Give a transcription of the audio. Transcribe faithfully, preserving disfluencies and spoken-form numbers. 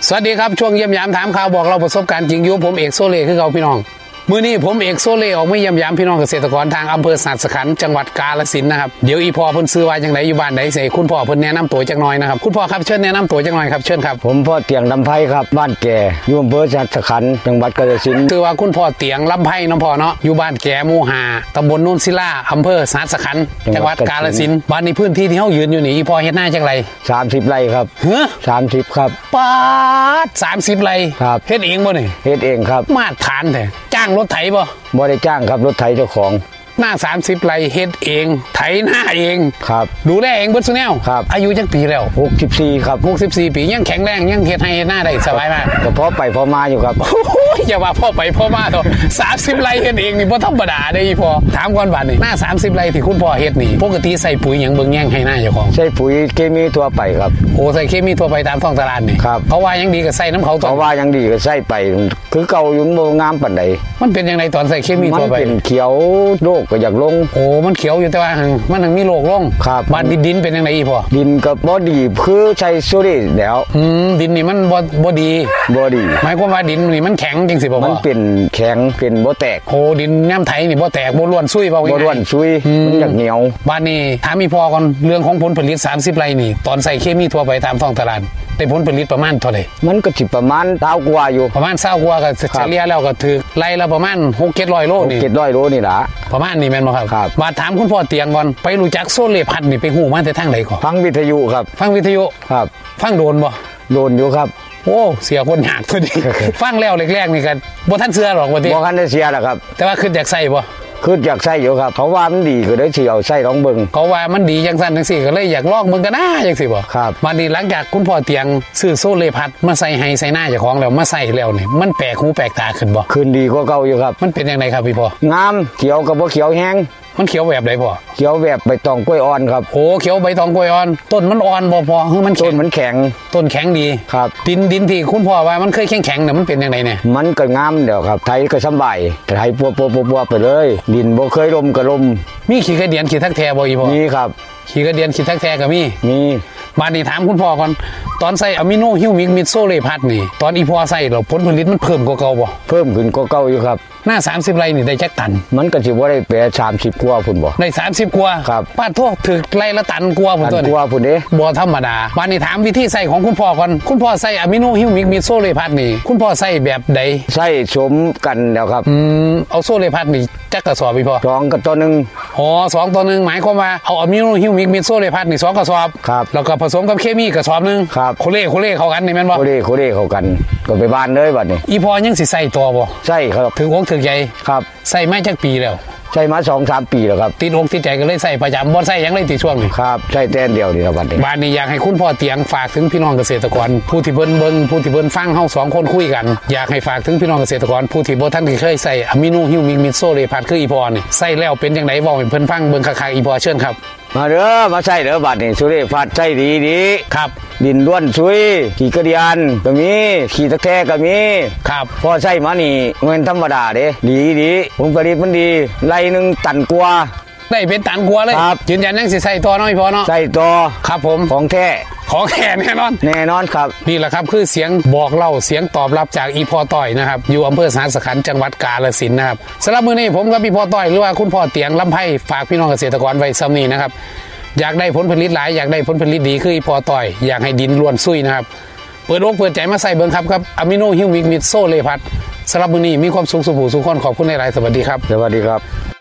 สวัสดีครับช่วงเยี่ยมยามถามข่าวบอกเราประสบการณ์จริงอยู่ผมเอกโซเล่คือเราพี่น้องมื้อนี้ผมเอกโซเล่ออกมาเยี่ยมยามพี่น้องเกษตรกรทางอำเภอสัตสขันธ์จังหวัดกาฬสินธุ์นะครับเดี๋ยวอีพ่อเพิ่นซื้อว่าจังไดอยู่บ้านไหนเสคุณพ่อเพิ่นแนะนำตัวจักหน่อยนะครับคุณพ่อครับเชิญแนะนำตัวจักหน่อยครับเชิญครับผมพ่อเตียงลำไพครับบ้านแก่อยู่อำเภอสัตสขันธ์จังหวัดกาฬสินธุ์คือว่าคุณพ่อเตียงลำไพน้องพ่อเนาะอยู่บ้านแก่หมู่ห้าตำบลโนนศิลาอำเภอสัตสขันธ์จังหวัดกาฬสินธุ์บ้านในพื้นที่ที่เฮายืนอยู่นี่อีพ่อเฮ็ดหน้าจังไรสามสิบไร่ครับเฮ้อสามสิบครับปาดสามสิบไร่ครับเฮ็ดเองบ่นี่เฮ็ดเองครับมาตรฐานแท้จ้างรถไถบ่บ่ได้จ้างครับรถไถเจ้าของหน้าสามสิบไร่เฮ็ดเองไถหน้าเองครับดูแลเองเบิดซุแนวครับอายุจักปีแล้วหกสิบสี่ครับหกสิบสี่ปียังแข็งแรงยังเฮ็ดให้เฮ็ดหน้าได้สบายมากก็พอไปพอมาอยู่ครับโอ้ยอย่าว่าพ่อไปพ่อมาเถอะสามสิบไร่เฮ็ดเองนี่บ่ธรรมดาเด้อีพ่อถามก่อนบัดนี้หน้าสามสิบไร่ที่คุณพ่อเฮ็ดนี่ปกติใส่ปุ๋ยหยังเบิ่งแย่งให้หน้าเจ้าของใส่ปุ๋ยเคมีทั่วไปครับโอ้ใส่เคมีทั่วไปตามท้องตลาดนี่ครับเพราะว่ายังดีก็ใส่น้ำเขาเพราะว่ายังดีก็ใส่ไปคือเก่าอยู่บ่งามปานใดมันเป็นยังไงตอนใส่เคมีทั่วไปมันเป็นเขียวโรคก็อยากลงโอ้มันเขียวอยู่แต่ว่ามันยังมีโรคลงครับบ้านดินเป็นยังไงอีพ่อดินก็บ่ดีคือใช้โซเดียมแล้วอืมดินนี่มันบ่บ่ดีบ่ดีหมายความว่าดินนี่มันแข็งจังสิบ่พ่อมันเป็นแข็งเป็นบ่แตกโอ้ดินน้ำไถนี่บ่แตกบ่ร่วนซุยเว้าง่ายบ่ร่วนซุยมันอยากเหนียวบ้านนี้ถามอีพ่อก่อนเรื่องของผลผลิตสามสิบไร่นี่ตอนใส่เคมีทั่วไปตามท้องตลาดได้ผลผลิตประมาณเท่าใดมันก็สิประมาณเท่ากว่าอยู่ประมาณเท่ากว่าก็เฉลี่ยแล้วก็ถือไร่ละประมาณหกเจ็ดร้อยโลนี่หกเจ็ดร้อยโลนี่ล่ะประมาณนี้แม่นบ่ครับครับมาถามคุณพ่อเตียงก่อนไปรู้จักโซเล่พัดนี่ไปฮู้มาแต่ทางใดก่อนฟังวิทยุครับฟังวิทยุครับฟังโดนบ่โดนอยู่ครับโอ้เสียคนยากตัวนี้ ฟังแล้วแรกๆนี่ก็บ่ทันเชื่อหรอกว่าติบ่ทันได้เชื่อหรอกครับแต่ว่าคิดอยากใส่บ่คืออยากใส่อยู่ครับเขาว่ามันดีก็ได้สิเอาใส่ลองเบิ่งเขาว่ามันดีจังซั่นจังซี่ก็เลยอยากลองเบิ่งกันนะจังซี่บ่ครับวันนี้หลังจากคุณพ่อเตียงซื้อโซเล่พัดมาใส่ให้ใส่หน้าเจ้าของแล้วมาใส่แล้วนี่มันแปลกหูแปลกตาขึ้นบ่ขึ้นดีกว่าเก่าอยู่ครับมันเป็นจังไดครับพี่พ่องามเขียวก็บ่เขียวแห้งมันเขียวแบบใดพ่อเขียวแบบใบตองกล้วยอ่อนครับโอ้เขียวใบตองกล้วยอ่อนต้นมันอ่อนบ่พอคือมันต้นมันแข็งต้นแข็งดีครับดินดินที่คุณพ่อว่ามันเคยแข็งแข็งน่ะมันเป็นจังไดเนี่ยมันก็งามเดี๋ยวครับไถก็สบายไถปัวๆๆๆไปเลยดินบ่เคยลมก็ลมมีขี้กระเดียนขี้ทักแท้บ่อีพ่อมีครับขี้กระเดียนขี้ทักแท้ก็มีมีมานี่ถามคุณพ่อก่อนตอนใส่อะมิโนฮิวมิกมิดโซเล่พัดนี่ตอนอีพ่อใส่แล้วผลผลิตมันเพิ่มกว่าเก่าบ่เพิ่มขึ้นกว่าเก่าอยู่ครับหน้าสามสิบไร่นี่ได้จักตันมันก็สิบ่ได้แปรสามสิบกว่าพุ่นบ่ได้สามสิบกว่าครับป้าโทษถึกไร่ละตันกว่าพุ่นตัวนี้ตันกว่าพุ่นเด้บ่ธรรมดามานี่ถามวิธีใส่ของคุณพ่อก่อนคุณพ่อใส่อะมิโนฮิวมิกมิดโซเล่พัดนี่คุณพ่อใส่แบบใดใส่สมกันแล้วครับอืมเอาโซเล่พัดนี่จักกระสอบพี่พ่อสองกับตัวนึงอ๋อสองตัวนึงหมายความว่าเอาอะมิโนฮิวมิกมิดโซเล่พัดนี่สองกระสอบครับแล้วก็ผสมกับเคมีกระสอบนึงครับโคเล่โคเล่เข้ากันนี่แม่นบ่โคเล่โคเล่เข้ากันก็ไปบ้านเลยบัดนี้อีพ่อยังสิใส่ตัวบ่ใช่ครับถึงอกถึงใจครับใส่มาจักปีแล้วใช่มา สองสาม ปีแล้วครับติดอกติดใจก็เลยใส่ประจำบ่ใส่ยังเลยติดช่วงนี้ครับใช่แต้นเดียวนี่ละบัดนี้บ้านนี้อยากให้คุณพ่อเตียงฝากถึงพี่น้องเกษตรกรผู้ที่เบิ่งเบิ่งผู้ที่เบิ่งฟังเฮาสองคนคุยกันอยากให้ฝากถึงพี่น้องเกษตรกรผู้ที่บ่ทันเคยใส่อะมิโนฮิวมิกมิดโซเล่พัดคืออีพ่อนี่ใส่แล้วเป็นจังได๋เว้าให้เพิ่นฟังเบิ่งคักๆอีพ่อเชิญครับมาเด้อมาใส่เด้อบัดนี้โซเล่พัดใส่ดีๆครับดินล้วนซุยขี้กระเดียนก็มีขี้ตะแคก็มีครับพอใส่มานี่เงินธรรมดาเด้ดีดีผลผลิตมันดีไร่นึงตันกว่าได้เป็นตันกว่าเลยยืนยันยังสิใส่ต่อน้อยพอเนาะใส่ต่อครับผมของแท้ของแท้แน่นอนแน่นอนครับนี่แหละครับคือเสียงบอกเล่าเสียงตอบรับจากอีพ่อต้อยนะครับอยู่อำเภอสัตสขันธ์จังหวัดกาฬสินธุ์นะครับสำหรับมื้อนี้ผมกับพี่พ่อต้อยหรือว่าคุณพ่อเตียงลำไพฝากพี่น้องเกษตรกรไว้ซ้ำนี้นะครับอยากได้ผลผลิตหลายอยากได้ผลผลิตดีคืออีพ่อต้อยอยากให้ดินล้วนซุยนะครับเปิดอกเปิดใจมาใส่เบิ่งครับครับอะมิโนฮิวมิกมิดโซเล่พัดสำหรับมื้อนี้มีความสุขสุขสุขคนขอบคุณหลายๆสวัสดีครับสวัสดีครับ